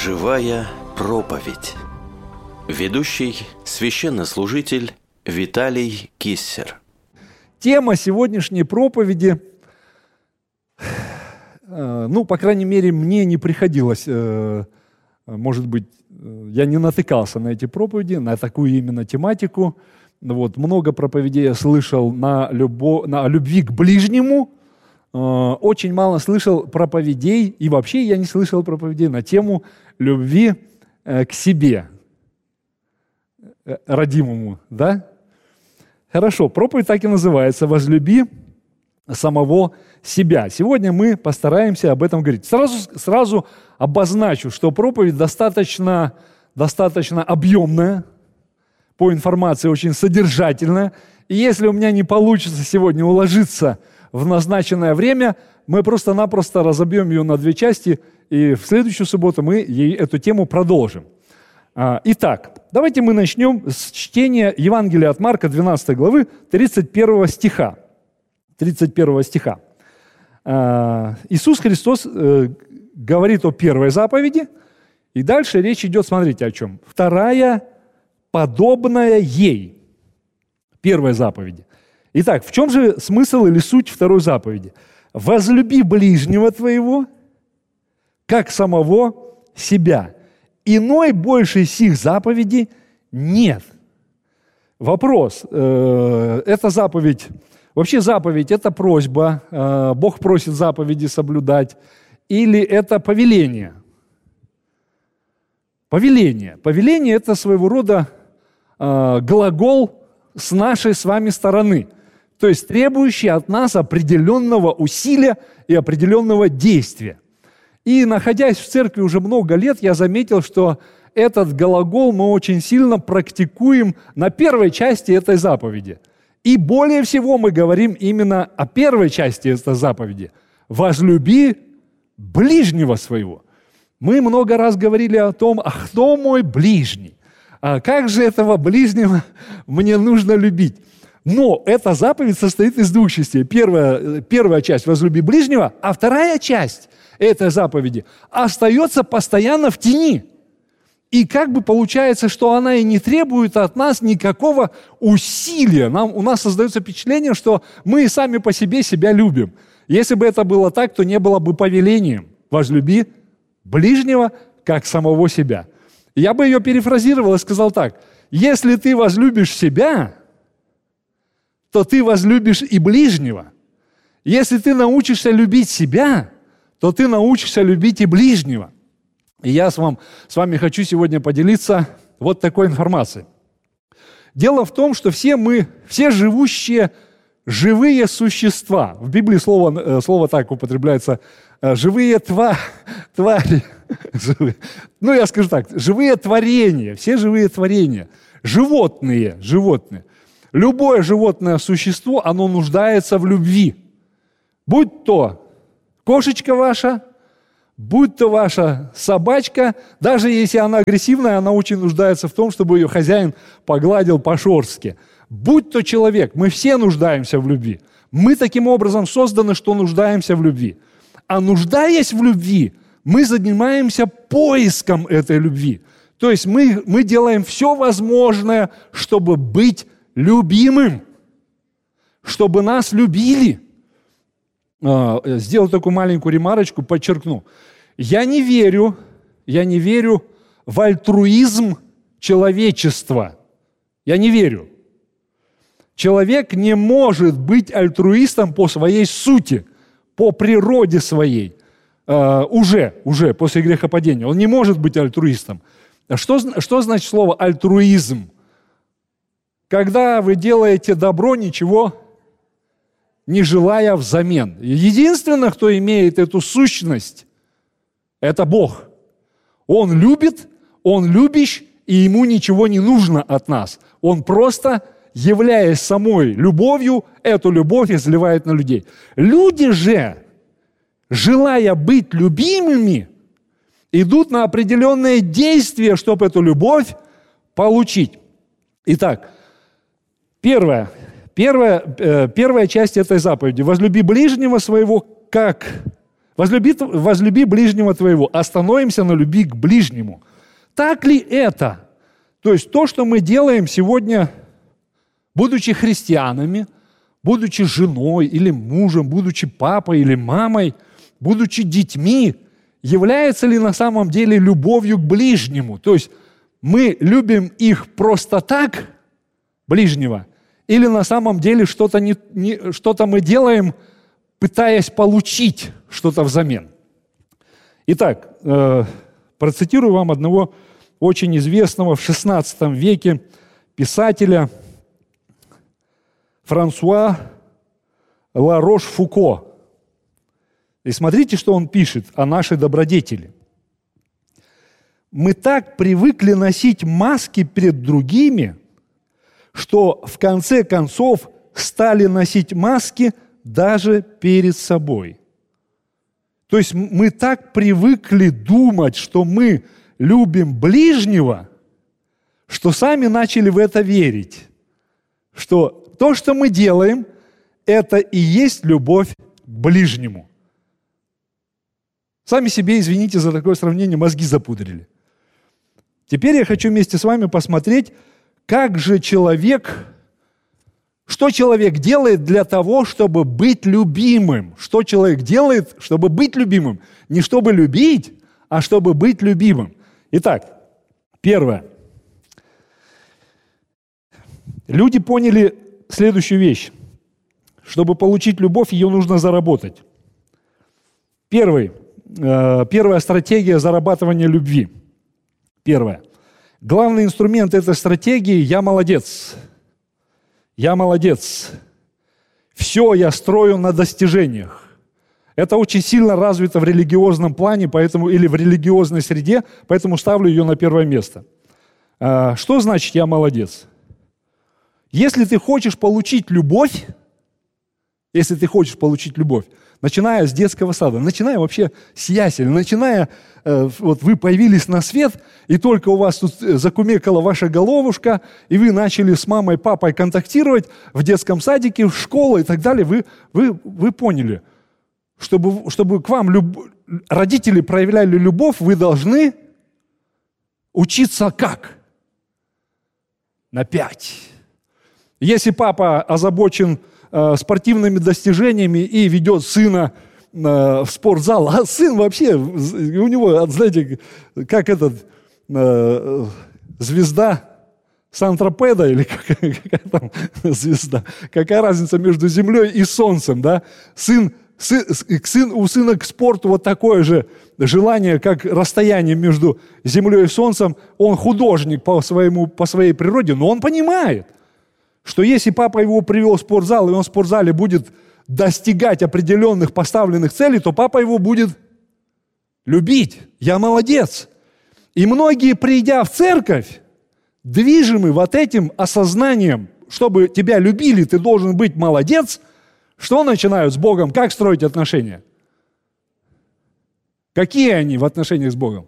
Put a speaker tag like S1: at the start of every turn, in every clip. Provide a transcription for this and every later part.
S1: Живая проповедь. Ведущий священнослужитель Виталий Киссер.
S2: Тема сегодняшней проповеди, по крайней мере, мне не приходилось, может быть, я не натыкался на эти проповеди, на такую именно тематику. Много проповедей я слышал на любви к ближнему, очень мало слышал проповедей, и вообще я не слышал проповедей на тему любви к себе, родимому, да? Хорошо, проповедь так и называется «Возлюби самого себя». Сегодня мы постараемся об этом говорить. Сразу обозначу, что проповедь достаточно объемная, по информации очень содержательная. И если у меня не получится сегодня уложиться в назначенное время, мы просто-напросто разобьем ее на две части, и в следующую субботу мы эту тему продолжим. Итак, давайте мы начнем с чтения Евангелия от Марка, 12 главы, 31 стиха. 31 стиха. Иисус Христос говорит о первой заповеди, и дальше речь идет, смотрите, о чем. Вторая, подобная ей. Первой заповеди. Итак, в чем же смысл или суть второй заповеди? «Возлюби ближнего твоего, как самого себя». Иной большей сих заповеди нет. Вопрос. Это заповедь. Вообще заповедь – это просьба. Бог просит заповеди соблюдать. Или это повеление? Повеление. Повеление – это своего рода глагол с нашей с вами стороны. То есть требующий от нас определенного усилия и определенного действия. И, находясь в церкви уже много лет, я заметил, что этот глагол мы очень сильно практикуем на первой части этой заповеди. И более всего мы говорим именно о первой части этой заповеди. «Возлюби ближнего своего». Мы много раз говорили о том, а кто мой ближний? А как же этого ближнего мне нужно любить? Но эта заповедь состоит из двух частей. Первая часть «возлюби ближнего», а вторая часть этой заповеди остается постоянно в тени. И как бы получается, что она и не требует от нас никакого усилия. У нас создается впечатление, что мы сами по себе себя любим. Если бы это было так, то не было бы повелением «возлюби ближнего, как самого себя». Я бы ее перефразировал и сказал так: если ты возлюбишь себя, то ты возлюбишь и ближнего. Если ты научишься любить себя, то ты научишься любить и ближнего. И я с вами хочу сегодня поделиться вот такой информацией. Дело в том, что все живущие, живые существа. В Библии слово так употребляется: живые твари. Я скажу так, живые творения, все живые творения, животные. Любое животное существо, оно нуждается в любви. Будь то кошечка ваша, будь то ваша собачка, даже если она агрессивная, она очень нуждается в том, чтобы ее хозяин погладил по шерстке. Будь то человек, мы все нуждаемся в любви. Мы таким образом созданы, что нуждаемся в любви. А нуждаясь в любви, мы занимаемся поиском этой любви. То есть мы делаем все возможное, чтобы быть любимым, чтобы нас любили. Сделаю такую маленькую ремарочку, подчеркну. Я не верю в альтруизм человечества. Я не верю. Человек не может быть альтруистом по своей сути, по природе своей. Уже после грехопадения. Он не может быть альтруистом. Что значит слово альтруизм? Когда вы делаете добро, ничего не желая взамен. Единственное, кто имеет эту сущность, это Бог. Он любит, Он любящ, и Ему ничего не нужно от нас. Он просто, являясь самой любовью, эту любовь изливает на людей. Люди же, желая быть любимыми, идут на определенные действия, чтобы эту любовь получить. Итак, первая часть этой заповеди. Возлюби ближнего своего, как возлюби ближнего твоего. Остановимся на любви к ближнему. Так ли это? То есть то, что мы делаем сегодня, будучи христианами, будучи женой или мужем, будучи папой или мамой, будучи детьми, является ли на самом деле любовью к ближнему? То есть мы любим их просто так, ближнего, или на самом деле что-то мы делаем, пытаясь получить что-то взамен. Итак, процитирую вам одного очень известного в XVI веке писателя Франсуа Ла-Рош-Фуко. И смотрите, что он пишет о нашей добродетели. «Мы так привыкли носить маски перед другими, что в конце концов стали носить маски даже перед собой». То есть мы так привыкли думать, что мы любим ближнего, что сами начали в это верить, что то, что мы делаем, это и есть любовь к ближнему. Сами себе, извините за такое сравнение, мозги запудрили. Теперь я хочу вместе с вами посмотреть, как же что человек делает для того, чтобы быть любимым. Что человек делает, чтобы быть любимым. Не чтобы любить, а чтобы быть любимым. Итак, первое. Люди поняли следующую вещь. Чтобы получить любовь, ее нужно заработать. Первая стратегия зарабатывания любви. Первое. Главный инструмент этой стратегии – я молодец. Я молодец. Все я строю на достижениях. Это очень сильно развито в религиозном плане, или в религиозной среде, поэтому ставлю ее на первое место. Что значит «я молодец»? Если ты хочешь получить любовь, начиная с детского сада, начиная вообще с ясель, вы появились на свет, и только у вас тут закумекала ваша головушка, и вы начали с мамой, папой контактировать в детском садике, в школе и так далее, вы поняли, чтобы к вам родители проявляли любовь, вы должны учиться как? На 5. Если папа озабочен спортивными достижениями и ведет сына в спортзал, а сын вообще, у него, знаете, как звезда Сан-Тропеда, или какая там звезда, какая разница между землей и солнцем, да? У сына к спорту вот такое же желание, как расстояние между землей и солнцем. Он художник по своей природе, но он понимает, что если папа его привел в спортзал, и он в спортзале будет достигать определенных поставленных целей, то папа его будет любить. Я молодец. И многие, придя в церковь, движимы вот этим осознанием, чтобы тебя любили, ты должен быть молодец. Что начинают с Богом? Как строить отношения? Какие они в отношениях с Богом?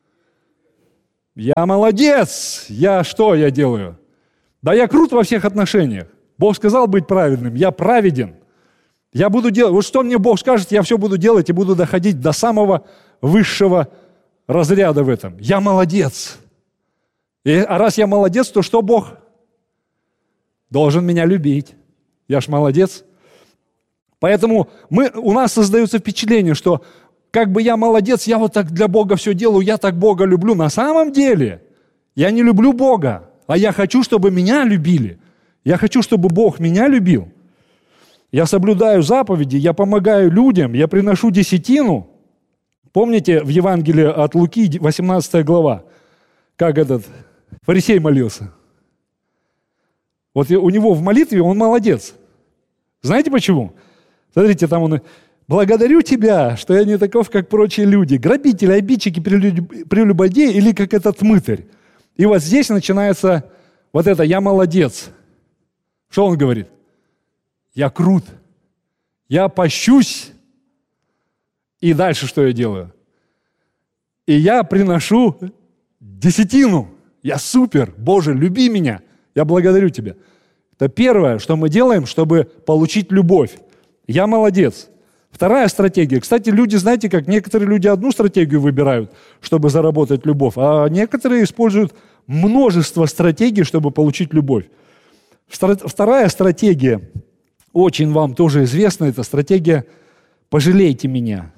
S2: Я молодец. Что я делаю? Да я крут во всех отношениях. Бог сказал быть праведным. Я праведен. Я буду делать. Вот что мне Бог скажет, я все буду делать и буду доходить до самого высшего разряда в этом. Я молодец. А раз я молодец, то что Бог? Должен меня любить. Я ж молодец. Поэтому у нас создается впечатление, что как бы я молодец, я вот так для Бога все делаю, я так Бога люблю. На самом деле я не люблю Бога. А я хочу, чтобы меня любили. Я хочу, чтобы Бог меня любил. Я соблюдаю заповеди, я помогаю людям, я приношу десятину. Помните в Евангелии от Луки, 18 глава, как этот фарисей молился? Вот у него в молитве он молодец. Знаете почему? Смотрите, там он: «Благодарю тебя, что я не таков, как прочие люди, грабители, обидчики, прелюбодеи или как этот мытарь». И вот здесь начинается вот это «я молодец». Что он говорит? Я крут, я пощусь. И дальше что я делаю? И я приношу десятину. Я супер, Боже, люби меня, я благодарю Тебя. Это первое, что мы делаем, чтобы получить любовь. Я молодец. Вторая стратегия. Кстати, люди, знаете, как некоторые люди одну стратегию выбирают, чтобы заработать любовь, а некоторые используют множество стратегий, чтобы получить любовь. Вторая стратегия, очень вам тоже известна, это стратегия «пожалейте меня».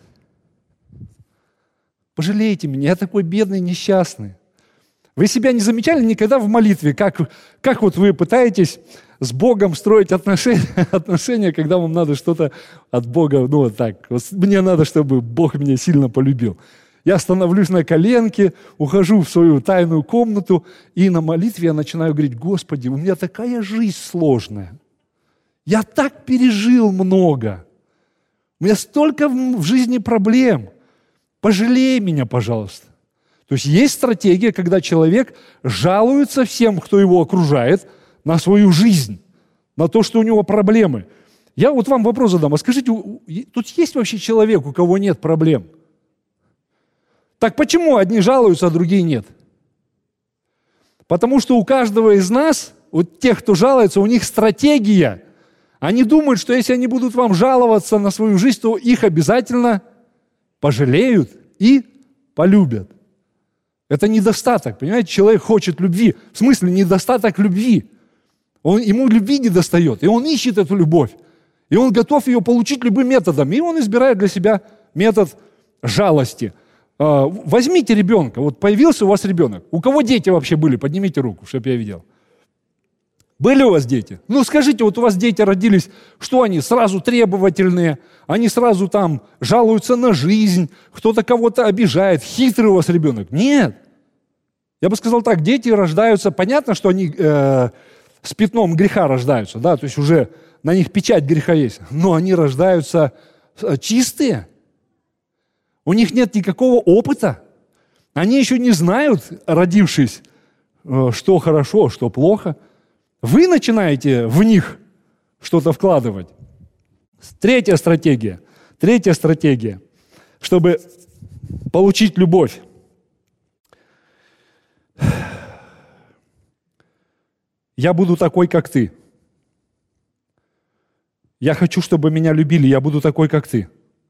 S2: Пожалейте меня, я такой бедный, несчастный. Вы себя не замечали никогда в молитве, как вот вы пытаетесь с Богом строить отношения, когда вам надо что-то от Бога, ну вот так, вот мне надо, чтобы Бог меня сильно полюбил. Я становлюсь на коленки, ухожу в свою тайную комнату, и на молитве я начинаю говорить: Господи, у меня такая жизнь сложная, я так пережил много, у меня столько в жизни проблем, пожалей меня, пожалуйста. То есть стратегия, когда человек жалуется всем, кто его окружает, на свою жизнь, на то, что у него проблемы. Я вот вам вопрос задам. А скажите, тут есть вообще человек, у кого нет проблем? Так почему одни жалуются, а другие нет? Потому что у каждого из нас, вот тех, кто жалуется, у них стратегия. Они думают, что если они будут вам жаловаться на свою жизнь, то их обязательно пожалеют и полюбят. Это недостаток, понимаете? Человек хочет любви. В смысле, недостаток любви. Ему любви не достает, и он ищет эту любовь. И он готов ее получить любым методом. И он избирает для себя метод жалости. Возьмите ребенка. Вот появился у вас ребенок. У кого дети вообще были? Поднимите руку, чтобы я видел. Были у вас дети? Ну, скажите, вот у вас дети родились, что они сразу требовательные, они сразу там жалуются на жизнь, кто-то кого-то обижает, хитрый у вас ребенок? Нет. Я бы сказал так, дети рождаются, понятно, что они с пятном греха рождаются, да, то есть уже на них печать греха есть, но они рождаются чистые, у них нет никакого опыта, они еще не знают, родившись, что хорошо, что плохо. Вы начинаете в них что-то вкладывать. Третья стратегия, чтобы получить любовь. Я буду такой, как ты. Я хочу, чтобы меня любили, я буду такой, как ты.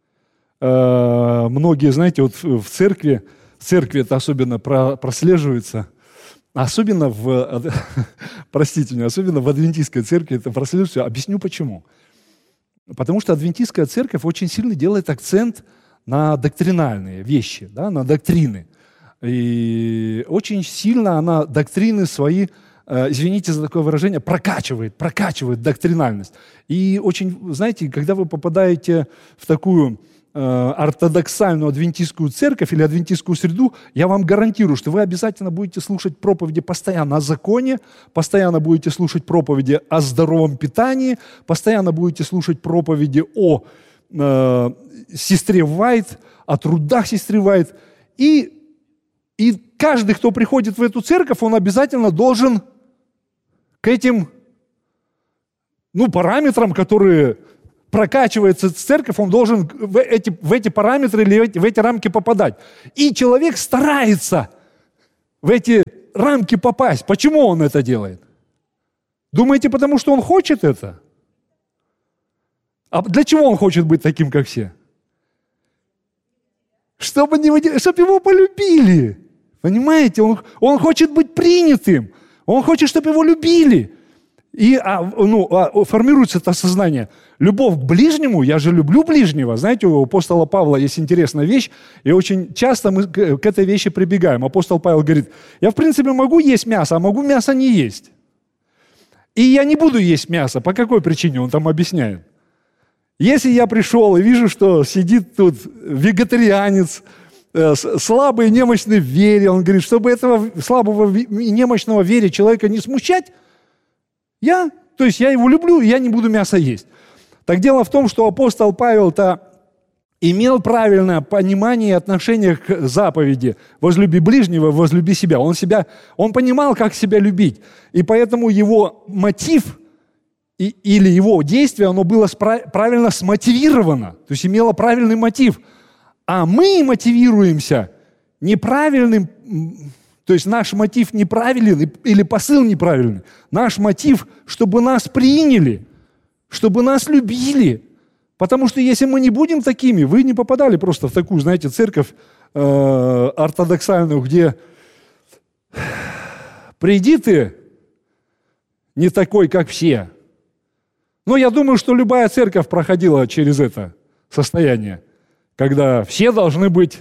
S2: Многие, знаете, вот в церкви это особенно прослеживается, особенно простите меня, особенно в адвентистской церкви это прослеживается. Объясню почему. Потому что адвентистская церковь очень сильно делает акцент на доктринальные вещи, да, на доктрины. И очень сильно она доктрины свои, извините за такое выражение, прокачивает доктринальность. И очень, знаете, когда вы попадаете в такую ортодоксальную адвентистскую церковь или адвентистскую среду, я вам гарантирую, что вы обязательно будете слушать проповеди постоянно о законе, постоянно будете слушать проповеди о здоровом питании, постоянно будете слушать проповеди о сестре Уайт, о трудах сестры Уайт. И каждый, кто приходит в эту церковь, он обязательно должен к этим параметрам, которые прокачивается церковь, он должен в эти параметры или в эти рамки попадать. И человек старается в эти рамки попасть. Почему он это делает? Думаете, потому что он хочет это? А для чего он хочет быть таким, как все? Чтобы его полюбили. Понимаете? Он хочет быть принятым. Он хочет, чтобы его любили. И формируется это сознание. Любовь к ближнему, я же люблю ближнего. Знаете, у апостола Павла есть интересная вещь, и очень часто мы к этой вещи прибегаем. Апостол Павел говорит: я в принципе могу есть мясо, а могу мясо не есть. И я не буду есть мясо. По какой причине? Он там объясняет. Если я пришел и вижу, что сидит тут вегетарианец, слабый и немощный в вере, он говорит, чтобы этого слабого и немощного в вере человека не смущать, я его люблю, и я не буду мясо есть. Так дело в том, что апостол Павел-то имел правильное понимание и отношение к заповеди «возлюби ближнего, возлюби себя». Он понимал, как себя любить. И поэтому его мотив или его действие, оно было правильно смотивировано, то есть имело правильный мотив. А мы мотивируемся неправильным, то есть наш мотив неправильный или посыл неправильный. Наш мотив, чтобы нас приняли, чтобы нас любили. Потому что если мы не будем такими, вы не попадали просто в такую, знаете, церковь ортодоксальную, где приди ты не такой, как все. Но я думаю, что любая церковь проходила через это состояние, когда все должны быть...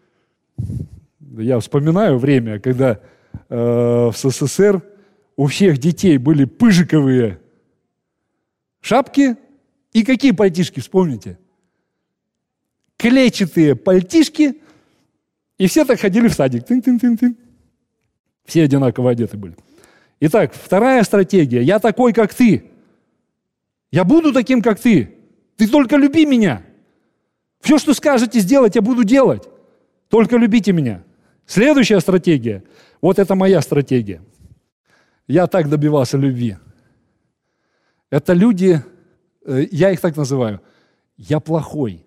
S2: Я вспоминаю время, когда в СССР у всех детей были пыжиковые шапки и какие пальтишки, вспомните? Клетчатые пальтишки, и все так ходили в садик. Тын-тын-тын-тын. Все одинаково одеты были. Итак, вторая стратегия. Я такой, как ты. Я буду таким, как ты. Ты только люби меня. Все, что скажете сделать, я буду делать. Только любите меня. Следующая стратегия. Вот это моя стратегия. Я так добивался любви. Это люди, я их так называю, я плохой.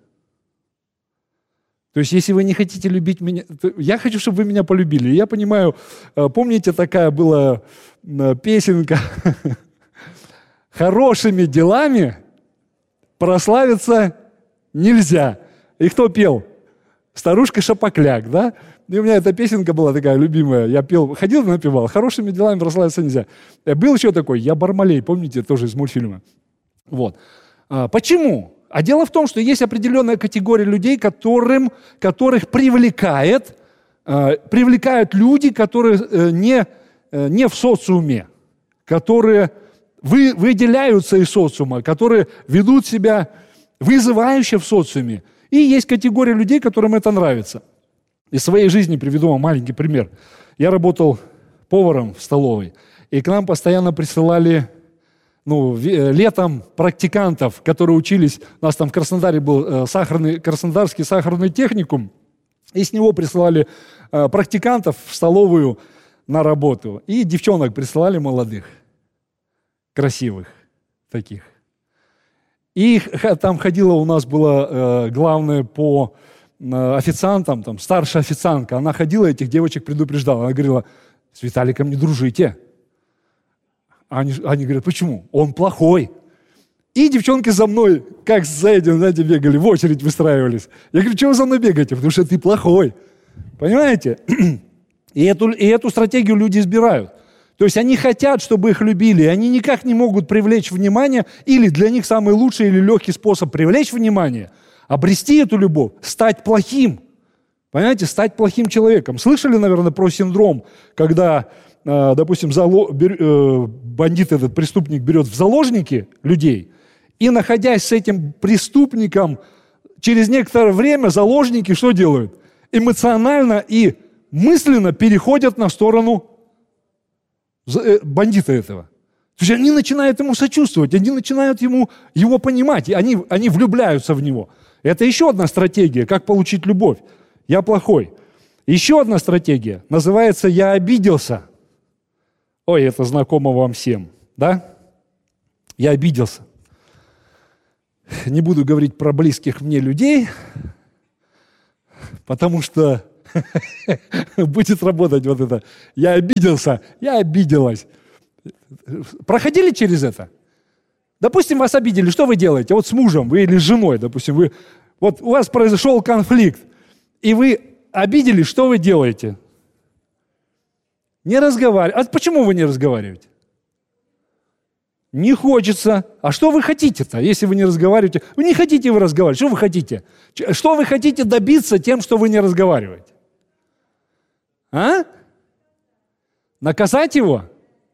S2: То есть, если вы не хотите любить меня, я хочу, чтобы вы меня полюбили. Я понимаю, помните, такая была песенка «Хорошими делами прославиться нельзя». И кто пел? Старушка Шапокляк, да? И у меня эта песенка была такая любимая. Я пел, ходил и напевал. «Хорошими делами прославиться нельзя». Был еще такой, я Бармалей, помните, тоже из мультфильма. Вот. Почему? А дело в том, что есть определенная категория людей, которых привлекают люди, которые не в социуме, которые выделяются из социума, которые ведут себя вызывающе в социуме. И есть категория людей, которым это нравится. Из своей жизни приведу вам маленький пример. Я работал поваром в столовой, и к нам постоянно присылали летом практикантов, которые учились, у нас там в Краснодаре был Краснодарский сахарный техникум, и с него присылали практикантов в столовую на работу. И девчонок присылали молодых, красивых таких. И там ходила у нас была главная по официантам, там, старшая официантка, она ходила, этих девочек предупреждала. Она говорила, с Виталиком не дружите. Они говорят, почему? Он плохой. И девчонки за мной, как за этим, знаете, бегали, в очередь выстраивались. Я говорю, чего вы за мной бегаете? Потому что ты плохой. Понимаете? И эту стратегию люди избирают. То есть они хотят, чтобы их любили, и они никак не могут привлечь внимание, или для них самый лучший или легкий способ привлечь внимание, обрести эту любовь, стать плохим. Понимаете, стать плохим человеком. Слышали, наверное, про синдром, когда, допустим, бандит этот, преступник берет в заложники людей, и, находясь с этим преступником, через некоторое время заложники что делают? Эмоционально и мысленно переходят на сторону бандита этого. То есть они начинают ему сочувствовать, они начинают его понимать, и они влюбляются в него. Это еще одна стратегия, как получить любовь. Я плохой. Еще одна стратегия называется «я обиделся». Ой, это знакомо вам всем, да? Я обиделся. Не буду говорить про близких мне людей, потому что будет работать вот это. Я обиделся, я обиделась. Проходили через это? Допустим, вас обидели, что вы делаете? Вот с мужем вы или с женой, допустим, вот у вас произошел конфликт, и вы обиделись, что вы делаете? Не разговариваете. А почему вы не разговариваете? Не хочется. А что вы хотите-то, если вы не разговариваете? Вы не хотите вы разговаривать. Что вы хотите? Что вы хотите добиться тем, что вы не разговариваете? А? Наказать его?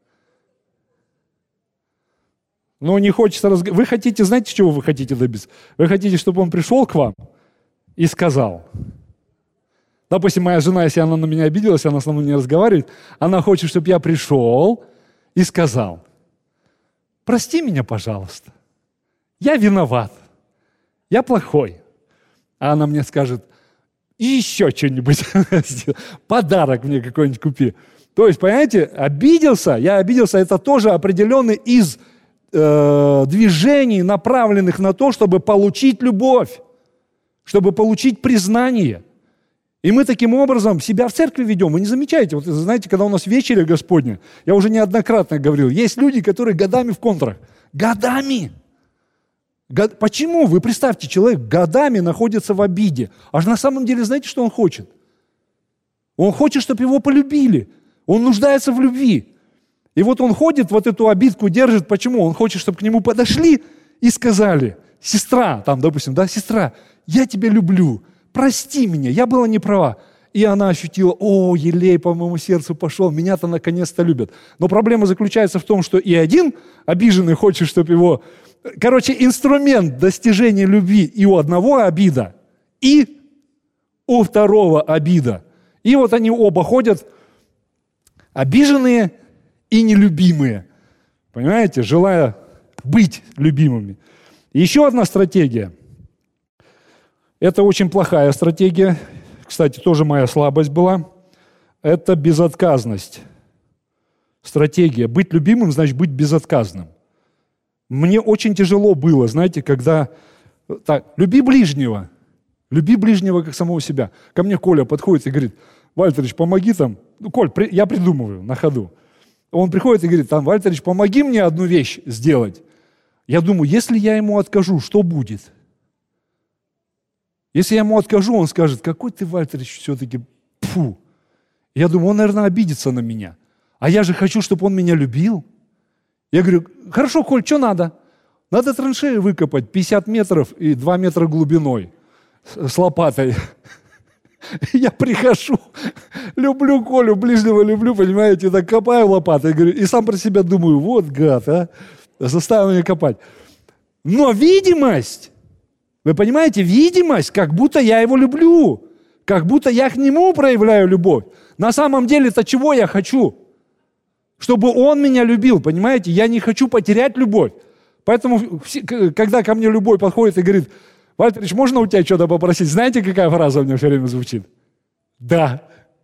S2: Но не хочется разговаривать. Вы хотите, знаете, чего вы хотите добиться? Вы хотите, чтобы он пришел к вам и сказал. Допустим, моя жена, если она на меня обиделась, она со мной не разговаривает, она хочет, чтобы я пришел и сказал: прости меня, пожалуйста, я виноват, я плохой. А она мне скажет: еще что-нибудь, подарок мне какой-нибудь купи. То есть, понимаете, я обиделся, это тоже определенный из движений, направленных на то, чтобы получить любовь, чтобы получить признание. И мы таким образом себя в церкви ведем. Вы не замечаете? Вот знаете, когда у нас вечеря Господня, я уже неоднократно говорил, есть люди, которые годами в контрах. Годами! Почему? Вы представьте, человек годами находится в обиде. А на самом деле знаете, что он хочет? Он хочет, чтобы его полюбили. Он нуждается в любви. И вот он ходит, вот эту обидку держит. Почему? Он хочет, чтобы к нему подошли и сказали: сестра, там, допустим, да, сестра, я тебя люблю, прости меня, я была не права. И она ощутила: о, елей по моему сердцу пошел, меня-то наконец-то любят. Но проблема заключается в том, что и один обиженный хочет, чтобы его... Короче, инструмент достижения любви и у одного обида, и у второго обида. И вот они оба ходят, обиженные и нелюбимые. Понимаете? Желая быть любимыми. Еще одна стратегия. Это очень плохая стратегия. Кстати, тоже моя слабость была. Это безотказность. Стратегия. Быть любимым значит быть безотказным. Мне очень тяжело было, знаете, когда... Так, люби ближнего как самого себя. Ко мне Коля подходит и говорит: Вальтерович, помоги там. Ну, Коль, я придумываю на ходу. Он приходит и говорит: там, Вальтерович, помоги мне одну вещь сделать. Я думаю, если я ему откажу, что будет? Если я ему откажу, он скажет: какой ты, Вальтерович, все-таки, фу. Я думаю, он, наверное, обидится на меня. А я же хочу, чтобы он меня любил. Я говорю: хорошо, Коль, что надо? Надо траншею выкопать 50 метров и 2 метра глубиной с лопатой. Я прихожу, люблю Колю, ближнего люблю, понимаете, так копаю лопатой, говорю, и сам про себя думаю: вот гад, а, заставил меня копать. Но видимость, вы понимаете, видимость, как будто я его люблю, как будто я к нему проявляю любовь. На самом деле-то чего я хочу? Чтобы он меня любил, понимаете? Я не хочу потерять любовь. Поэтому, когда ко мне любой подходит и говорит: Вальтерович, можно у тебя что-то попросить? Знаете, какая фраза у меня все время звучит? Да.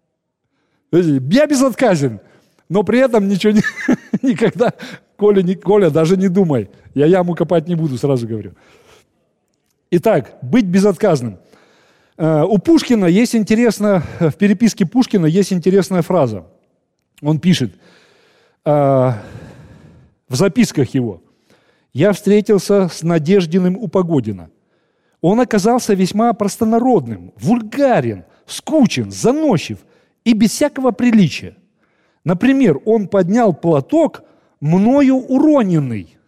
S2: Я безотказен, но при этом ничего никогда, Коля, даже не думай. Я яму копать не буду, сразу говорю. Итак, быть безотказным. У Пушкина есть интересная, в переписке Пушкина есть интересная фраза. Он пишет в записках его: «Я встретился с Надеждиным у Погодина. Он оказался весьма простонародным, вульгарен, скучен, заносчив и без всякого приличия. Например, он поднял платок, мною уроненный».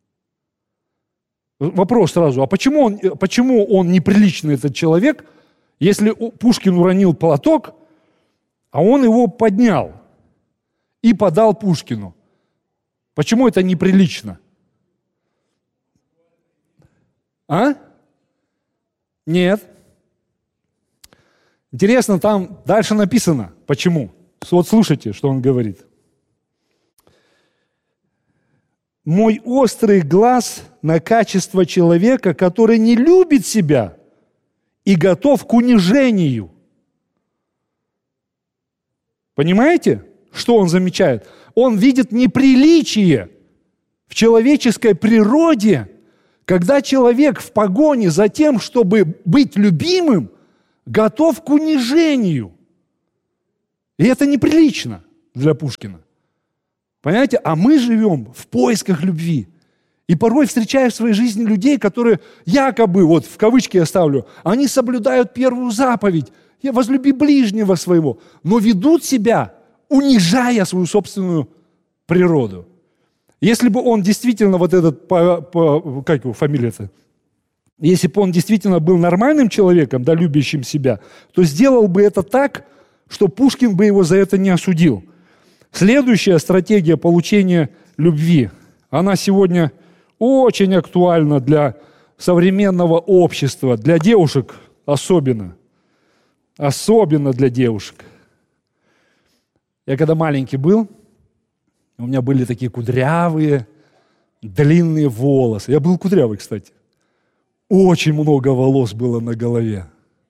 S2: Вопрос сразу: а почему он неприличный, этот человек, если Пушкин уронил платок, а он его поднял и подал Пушкину? Почему это неприлично? А? Нет. Интересно, там дальше написано, почему. Вот слушайте, что он говорит. «Мой острый глаз на качество человека, который не любит себя и готов к унижению». Понимаете, что он замечает? Он видит неприличие в человеческой природе, когда человек в погоне за тем, чтобы быть любимым, готов к унижению. И это неприлично для Пушкина. Понимаете? А мы живем в поисках любви. И порой встречаешь в своей жизни людей, которые якобы, вот в кавычки я ставлю, они соблюдают первую заповедь: возлюби ближнего своего, но ведут себя, унижая свою собственную природу. Если бы он действительно, вот этот, как его фамилия-то, если бы он действительно был нормальным человеком, да, любящим себя, то сделал бы это так, что Пушкин бы его за это не осудил. Следующая стратегия получения любви, она сегодня очень актуальна для современного общества, для девушек особенно. Особенно для девушек. Я когда маленький был, у меня были такие кудрявые, длинные волосы. Я был кудрявый, кстати. Очень много волос было на голове.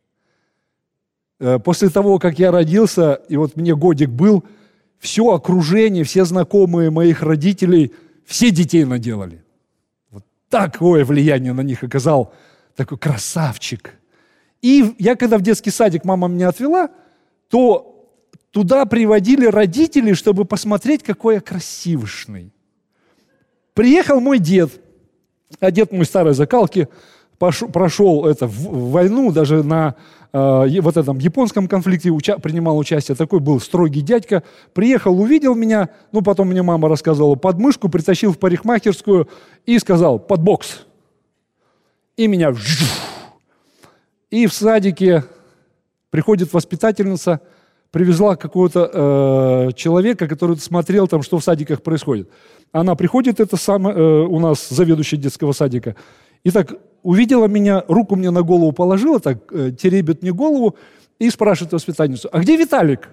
S2: После того, как я родился, и вот мне годик был, все окружение, все знакомые моих родителей, все детей наделали. Вот такое влияние на них оказал такой красавчик. И я, когда в детский садик мама меня отвела, то туда приводили родителей, чтобы посмотреть, какой я красивышный. Приехал мой дед, одет в мой старой закалке, прошел в войну, даже на вот этом японском конфликте принимал участие. Такой был строгий дядька. Приехал, увидел меня, потом мне мама рассказывала, под мышку притащил в парикмахерскую и сказал: под бокс. И меня... И в садике приходит воспитательница, привезла какого-то человека, который смотрел там, что в садиках происходит. Она приходит, это у нас заведующая детского садика, и так увидела меня, руку мне на голову положила, так теребит мне голову и спрашивает воспитательницу: а где Виталик?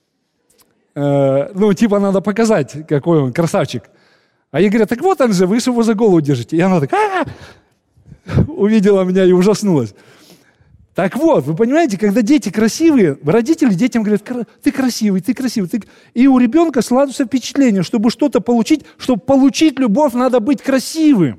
S2: Надо показать, какой он красавчик. А ей говорят: так вот он же, вы же его за голову держите. И она так увидела меня и ужаснулась. Так вот, вы понимаете, когда дети красивые, родители детям говорят: ты красивый, ты красивый. И у ребенка складывается впечатление, чтобы что-то получить, чтобы получить любовь, надо быть красивым.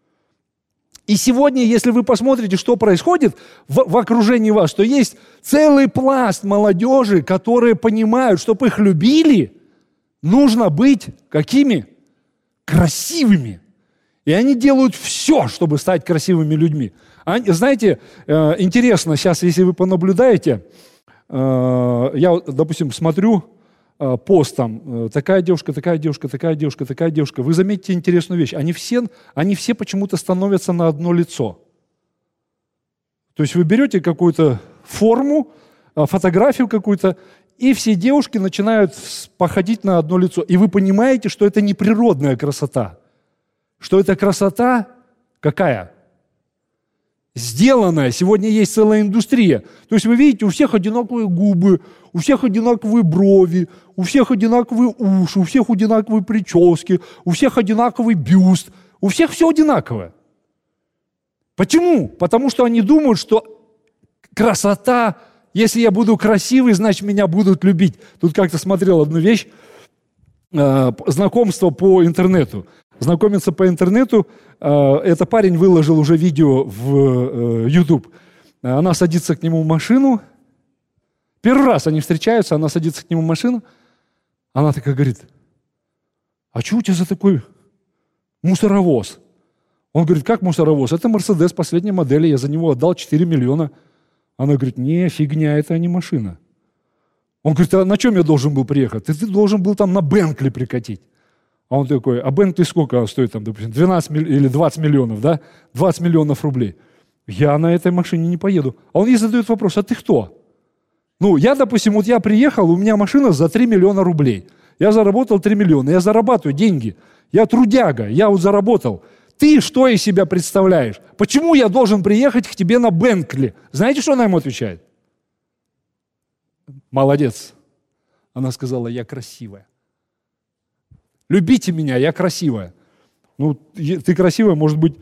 S2: И сегодня, если вы посмотрите, что происходит в окружении вас, то есть целый пласт молодежи, которые понимают, чтобы их любили, нужно быть какими? Красивыми. И они делают все, чтобы стать красивыми людьми. Знаете, интересно, сейчас, если вы понаблюдаете, я, допустим, смотрю пост там, такая девушка, такая девушка, такая девушка, такая девушка. Вы заметите интересную вещь. Они все почему-то становятся на одно лицо. То есть вы берете какую-то форму, фотографию какую-то, и все девушки начинают походить на одно лицо. И вы понимаете, что это не природная красота. Что это красота какая? Сделанная. Сегодня есть целая индустрия. То есть вы видите, у всех одинаковые губы, у всех одинаковые брови, у всех одинаковые уши, у всех одинаковые прически, у всех одинаковый бюст. У всех все одинаковое. Почему? Потому что они думают, что красота, если я буду красивый, значит, меня будут любить. Тут как-то смотрел одну вещь, знакомство по интернету. Знакомиться по интернету, это парень выложил уже видео в YouTube. Она садится к нему в машину. Первый раз они встречаются, она садится к нему в машину. Она такая говорит: а что у тебя за такой мусоровоз? Он говорит: как мусоровоз? Это Мерседес последней модели, я за него отдал 4 миллиона. Она говорит: не, фигня, это не машина. Он говорит: а на чем я должен был приехать? Ты должен был там на Бентли прикатить. А он такой: а Бентли сколько стоит там, допустим, 12 или 20 миллионов, да? 20 миллионов рублей. Я на этой машине не поеду. А он ей задает вопрос: а ты кто? Я, допустим, я приехал, у меня машина за 3 миллиона рублей. Я заработал 3 миллиона, я зарабатываю деньги. Я трудяга, я заработал. Ты что из себя представляешь? Почему я должен приехать к тебе на Бентли? Знаете, что она ему отвечает? Молодец. Она сказала: я красивая. Любите меня, я красивая. Ты красивая, может быть...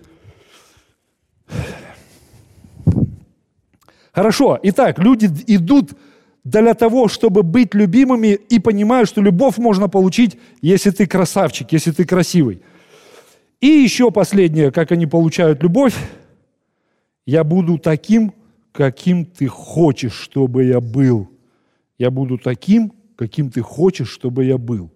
S2: Хорошо. Итак, люди идут для того, чтобы быть любимыми, и понимают, что любовь можно получить, если ты красавчик, если ты красивый. И еще последнее, как они получают любовь. Я буду таким, каким ты хочешь, чтобы я был. Я буду таким, каким ты хочешь, чтобы я был.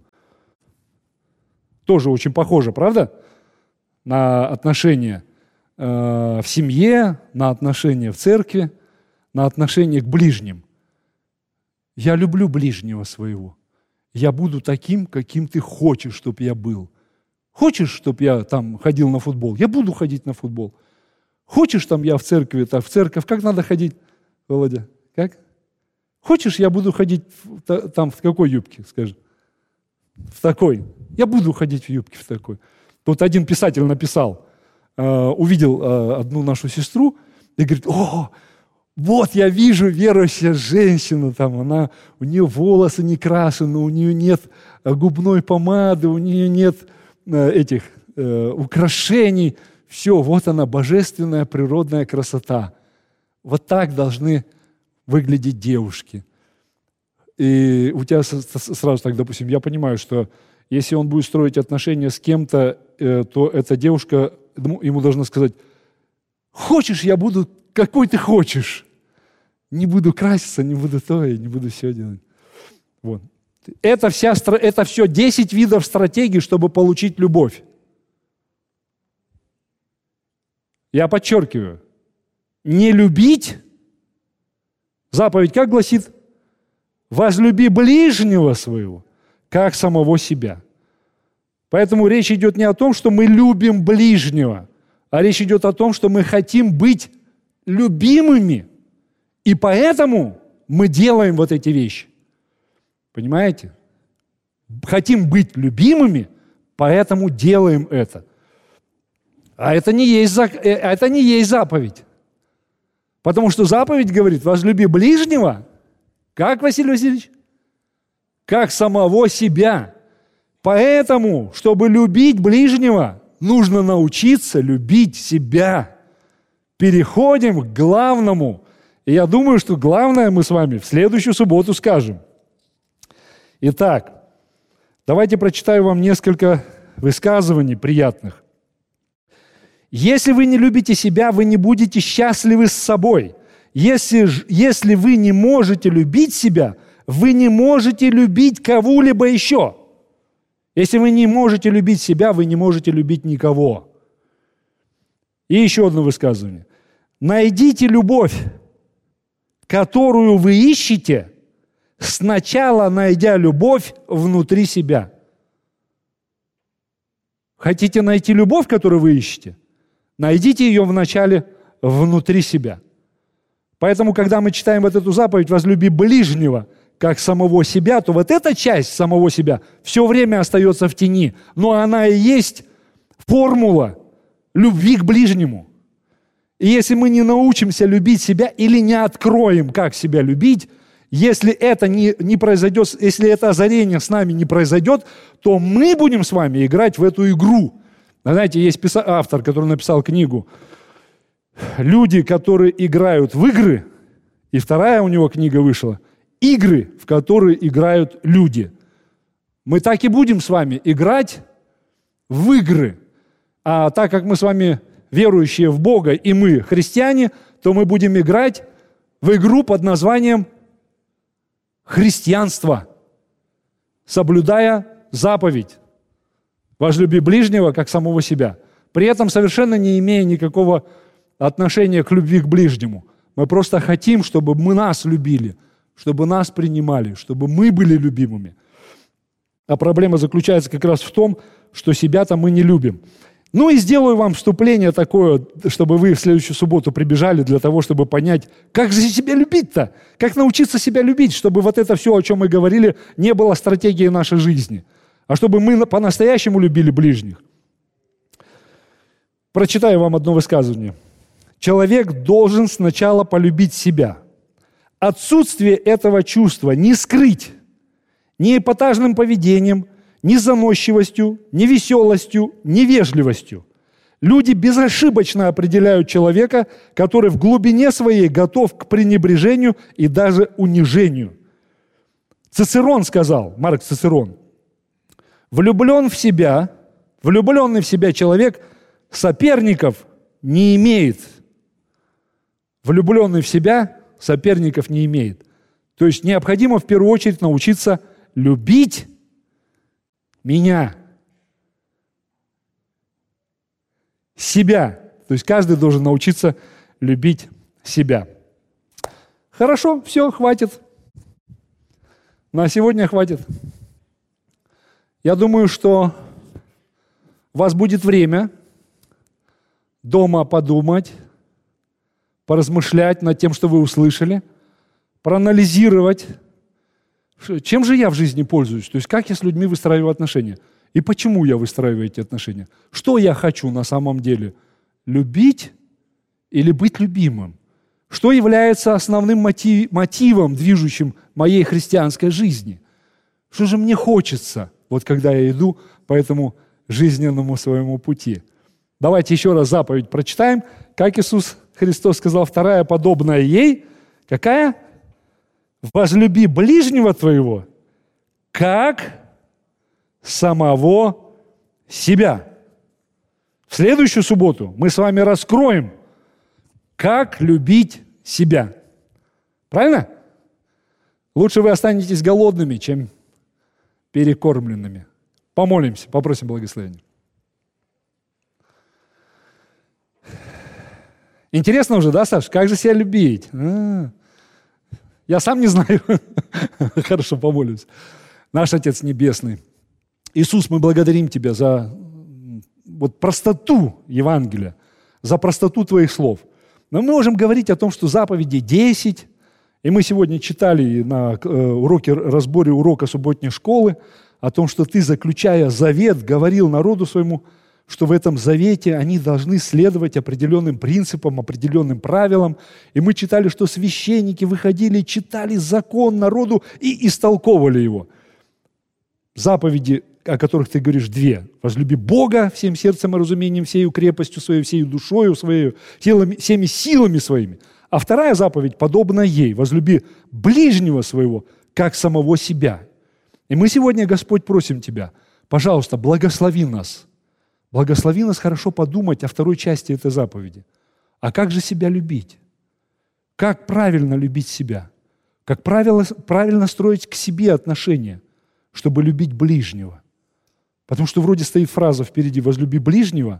S2: Тоже очень похоже, правда? На отношения в семье, на отношения в церкви, на отношения к ближним. Я люблю ближнего своего. Я буду таким, каким ты хочешь, чтобы я был. Хочешь, чтобы я там ходил на футбол? Я буду ходить на футбол. Хочешь, там я в церкви, в церковь, как надо ходить, Володя? Как? Хочешь, я буду ходить там в какой юбке, скажи? В такой. Я буду ходить в юбке в такой. Тут один писатель написал, увидел одну нашу сестру и говорит: о, вот я вижу верующая женщина, там, у нее волосы не крашены, у нее нет губной помады, у нее нет этих украшений. Все, вот она, божественная природная красота. Вот так должны выглядеть девушки. И у тебя сразу так, допустим, я понимаю, что если он будет строить отношения с кем-то, то эта девушка ему должна сказать: хочешь, я буду, какой ты хочешь. Не буду краситься, не буду то, и не буду все делать. Вот. Это все 10 видов стратегий, чтобы получить любовь. Я подчеркиваю, не любить, заповедь как гласит? Возлюби ближнего своего, как самого себя. Поэтому речь идет не о том, что мы любим ближнего, а речь идет о том, что мы хотим быть любимыми. И поэтому мы делаем вот эти вещи. Понимаете? Хотим быть любимыми, поэтому делаем это. А это не есть заповедь. Потому что заповедь говорит, возлюби ближнего, как, Василий Васильевич? Как самого себя. Поэтому, чтобы любить ближнего, нужно научиться любить себя. Переходим к главному. И я думаю, что главное мы с вами в следующую субботу скажем. Итак, давайте прочитаю вам несколько высказываний приятных. Если вы не любите себя, вы не будете счастливы с собой. Если вы не можете любить себя, вы не можете любить кого-либо еще. Если вы не можете любить себя, вы не можете любить никого. И еще одно высказывание. Найдите любовь, которую вы ищете, сначала найдя любовь внутри себя. Хотите найти любовь, которую вы ищете? Найдите ее вначале внутри себя. Поэтому, когда мы читаем вот эту заповедь «возлюби ближнего, как самого себя», то вот эта часть самого себя все время остается в тени. Но она и есть формула любви к ближнему. И если мы не научимся любить себя или не откроем, как себя любить, если это не произойдет, если это озарение с нами не произойдет, то мы будем с вами играть в эту игру. Знаете, есть автор, который написал книгу «Люди, которые играют в игры», и вторая у него книга вышла «Игры, в которые играют люди». Мы так и будем с вами играть в игры. А так как мы с вами верующие в Бога, и мы христиане, то мы будем играть в игру под названием христианство, соблюдая заповедь «Возлюби ближнего, как самого себя», при этом совершенно не имея никакого отношения к любви к ближнему. Мы просто хотим, чтобы мы нас любили, чтобы нас принимали, чтобы мы были любимыми. А проблема заключается как раз в том, что себя-то мы не любим. Ну и сделаю вам вступление такое, чтобы вы в следующую субботу прибежали для того, чтобы понять, как же себя любить-то, как научиться себя любить, чтобы вот это все, о чем мы говорили, не было стратегией нашей жизни, а чтобы мы по-настоящему любили ближних. Прочитаю вам одно высказывание. Человек должен сначала полюбить себя. Отсутствие этого чувства не скрыть ни эпатажным поведением, ни заносчивостью, ни веселостью, ни вежливостью. Люди безошибочно определяют человека, который в глубине своей готов к пренебрежению и даже унижению. Цицерон сказал, Марк Цицерон, влюбленный в себя человек соперников не имеет. Влюбленный в себя соперников не имеет. То есть необходимо в первую очередь научиться любить меня, себя. То есть каждый должен научиться любить себя. Хорошо, все, хватит. На сегодня хватит. Я думаю, что у вас будет время дома подумать, поразмышлять над тем, что вы услышали, проанализировать, чем же я в жизни пользуюсь, то есть как я с людьми выстраиваю отношения, и почему я выстраиваю эти отношения, что я хочу на самом деле, любить или быть любимым, что является основным мотивом, движущим моей христианской жизни, что же мне хочется, вот когда я иду по этому жизненному своему пути. Давайте еще раз заповедь прочитаем, как Иисус Христос сказал, вторая, подобная ей, какая? Возлюби ближнего твоего, как самого себя. В следующую субботу мы с вами раскроем, как любить себя. Правильно? Лучше вы останетесь голодными, чем перекормленными. Помолимся, попросим благословения. Интересно уже, да, Саш? Как же себя любить? Я сам не знаю. Хорошо, помолюсь. Наш Отец Небесный, Иисус, мы благодарим Тебя за вот простоту Евангелия, за простоту Твоих слов. Но мы можем говорить о том, что заповедей 10, и мы сегодня читали на разборе урока субботней школы о том, что Ты, заключая завет, говорил народу своему, что в этом завете они должны следовать определенным принципам, определенным правилам. И мы читали, что священники выходили, читали закон народу и истолковывали его. Заповеди, о которых ты говоришь, 2. Возлюби Бога всем сердцем и разумением, всею крепостью своей, всею душою своей, всеми силами своими. А 2 заповедь подобна ей. Возлюби ближнего своего, как самого себя. И мы сегодня, Господь, просим Тебя, пожалуйста, благослови нас. Благослови нас хорошо подумать о 2 части этой заповеди. А как же себя любить? Как правильно любить себя? Как правильно строить к себе отношения, чтобы любить ближнего? Потому что вроде стоит фраза впереди «возлюби ближнего»,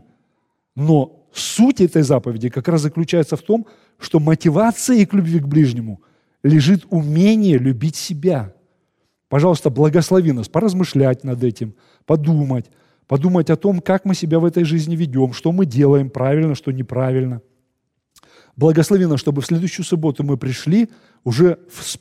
S2: но суть этой заповеди как раз заключается в том, что мотивацией к любви к ближнему лежит умение любить себя. Пожалуйста, благослови нас поразмышлять над этим, подумать о том, как мы себя в этой жизни ведем, что мы делаем правильно, что неправильно. Благослови нас, чтобы в следующую субботу мы пришли уже в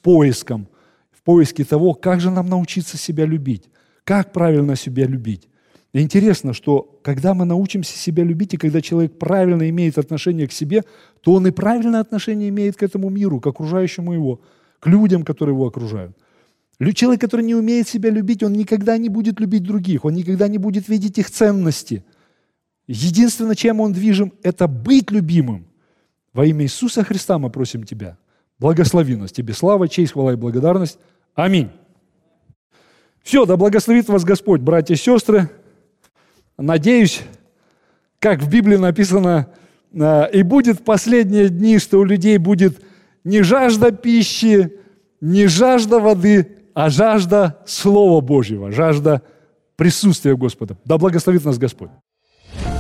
S2: поиске того, как же нам научиться себя любить, как правильно себя любить. И интересно, что когда мы научимся себя любить, и когда человек правильно имеет отношение к себе, то он и правильное отношение имеет к этому миру, к окружающему его, к людям, которые его окружают. Человек, который не умеет себя любить, он никогда не будет любить других, он никогда не будет видеть их ценности. Единственное, чем он движим, это быть любимым. Во имя Иисуса Христа мы просим Тебя. Благослови нас. Тебе слава, честь, хвала и благодарность. Аминь. Все, да благословит вас Господь, братья и сестры. Надеюсь, как в Библии написано, и будет в последние дни, что у людей будет не жажда пищи, не жажда воды, а жажда Слова Божьего, жажда присутствия Господа. Да благословит нас Господь.